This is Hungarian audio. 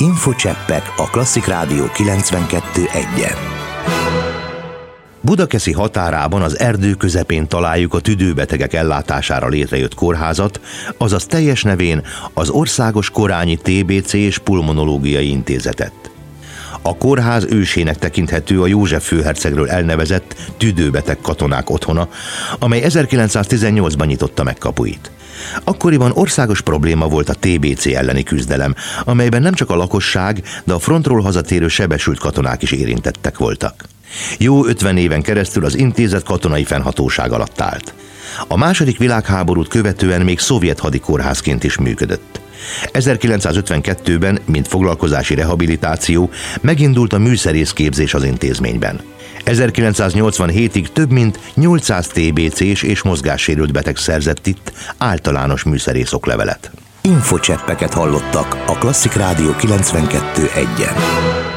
Infocseppek a Klasszik Rádió 92.1-en. Budakeszi határában az erdő közepén találjuk a tüdőbetegek ellátására létrejött kórházat, azaz teljes nevén az Országos Korányi TBC és Pulmonológiai Intézetet. A kórház ősének tekinthető a József főhercegről elnevezett tüdőbeteg katonák otthona, amely 1918-ban nyitotta meg kapuit. Akkoriban országos probléma volt a TBC elleni küzdelem, amelyben nem csak a lakosság, de a frontról hazatérő sebesült katonák is érintettek voltak. Jó 50 éven keresztül az intézet katonai fennhatóság alatt állt. A második világháborút követően még szovjet hadikórházként is működött. 1952-ben, mint foglalkozási rehabilitáció, megindult a műszerészképzés az intézményben. 1987-ig több mint 800 TBC-s és mozgássérült beteg szerzett itt általános műszerész oklevelet. Infocseppeket hallottak a Klasszik Rádió 92.1-en.